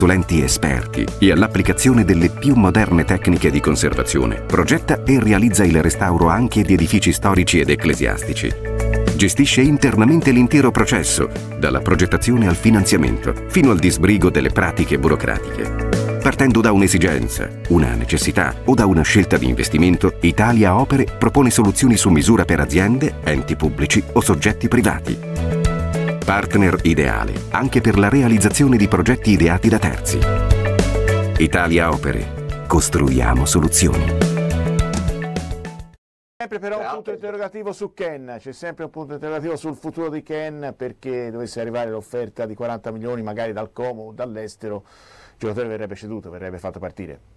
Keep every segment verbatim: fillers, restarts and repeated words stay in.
Consulenti esperti e all'applicazione delle più moderne tecniche di conservazione, progetta e realizza il restauro anche di edifici storici ed ecclesiastici. Gestisce internamente l'intero processo, dalla progettazione al finanziamento, fino al disbrigo delle pratiche burocratiche. Partendo da un'esigenza, una necessità o da una scelta di investimento, Italia Opere propone soluzioni su misura per aziende, enti pubblici o soggetti privati. Partner ideale anche per la realizzazione di progetti ideati da terzi. Italia Opere. Costruiamo soluzioni. Sempre però un punto interrogativo su Ken, c'è sempre un punto interrogativo sul futuro di Ken, perché dovesse arrivare l'offerta di quaranta milioni magari dal Como o dall'estero, il giocatore verrebbe ceduto, verrebbe fatto partire.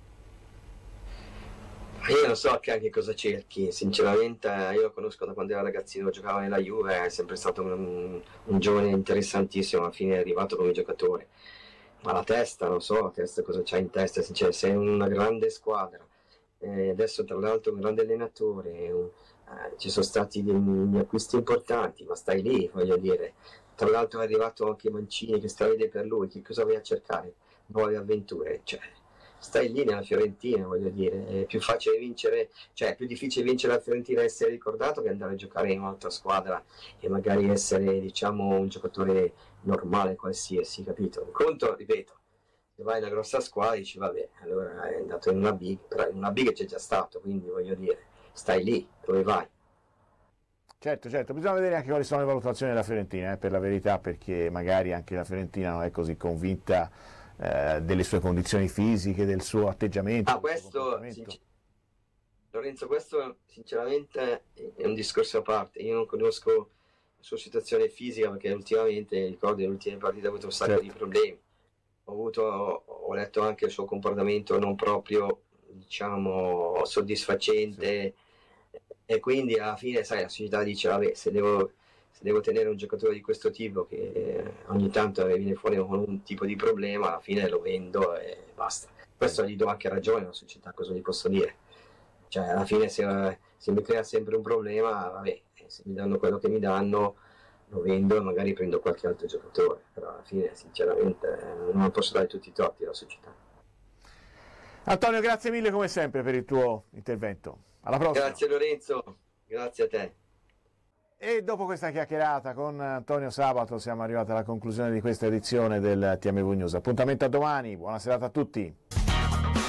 Io non so che anche cosa cerchi, sinceramente io lo conosco da quando era ragazzino, giocava nella Juve, è sempre stato un, un giovane interessantissimo, alla fine è arrivato come giocatore, ma la testa, non so, la testa cosa c'ha in testa, sinceramente, sei una grande squadra, eh, adesso tra l'altro un grande allenatore, un, eh, ci sono stati degli acquisti importanti, ma stai lì, voglio dire, tra l'altro è arrivato anche Mancini che stravede per lui, che cosa vai a cercare? Nuove avventure, cioè... Stai lì nella Fiorentina, voglio dire, è più facile vincere, cioè è più difficile vincere la Fiorentina e essere ricordato che andare a giocare in un'altra squadra e magari essere, diciamo, un giocatore normale qualsiasi, capito? Un conto, ripeto, se vai in una grossa squadra dici vabbè, allora è andato in una big, però in una big c'è già stato, quindi voglio dire, stai lì, dove vai? Certo, certo, bisogna vedere anche quali sono le valutazioni della Fiorentina, eh, per la verità, perché magari anche la Fiorentina non è così convinta Eh, delle sue condizioni fisiche, del suo atteggiamento. Ah, questo, sincer- Lorenzo, questo sinceramente è un discorso a parte. Io non conosco la sua situazione fisica perché ultimamente, ricordo, nelle ultime partite ha avuto un sacco certo. di problemi. Ho, avuto, ho letto anche il suo comportamento non proprio, diciamo, soddisfacente sì. E quindi alla fine, sai, la società dice, vabbè, se devo... se devo tenere un giocatore di questo tipo che ogni tanto viene fuori con un tipo di problema, alla fine lo vendo e basta. Questo gli do anche ragione alla società, cosa gli posso dire? Cioè alla fine se, se mi crea sempre un problema, vabbè, se mi danno quello che mi danno lo vendo e magari prendo qualche altro giocatore, però alla fine sinceramente non posso dare tutti i torti alla società. Antonio, grazie mille come sempre per il tuo intervento. Alla prossima. Grazie Lorenzo, grazie a te. E dopo questa chiacchierata con Antonio Sabato siamo arrivati alla conclusione di questa edizione del T M V News. Appuntamento a domani, buona serata a tutti.